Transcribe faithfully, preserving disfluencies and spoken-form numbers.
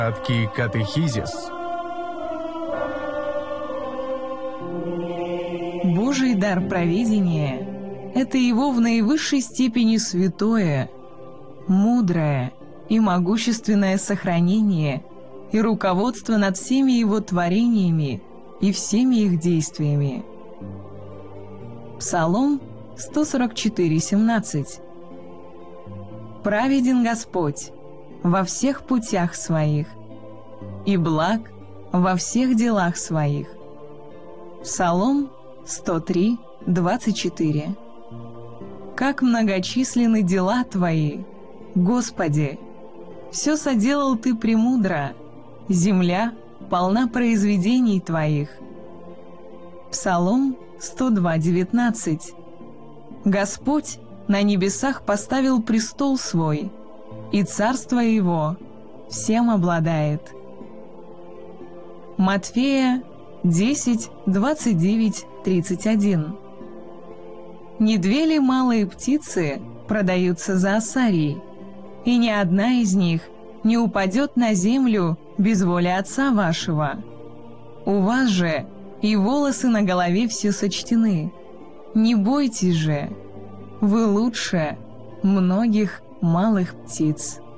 Краткий катехизис. Божий дар провидения – это его в наивысшей степени святое, мудрое и могущественное сохранение и руководство над всеми его творениями и всеми их действиями. Псалом сто сорок четыре, семнадцать. «Праведен Господь во всех путях своих, и благ во всех делах своих». Псалом сто три, двадцать четыре. «Как многочисленны дела Твои, Господи! Все соделал Ты премудро, земля полна произведений Твоих». Псалом сто два, девятнадцать. «Господь на небесах поставил престол свой, и царство его всем обладает». Матфея десять, двадцать девять, тридцать один. «Не две ли малые птицы продаются за осарий, и ни одна из них не упадет на землю без воли Отца вашего? У вас же и волосы на голове все сочтены. Не бойтесь же, вы лучше многих малых птиц».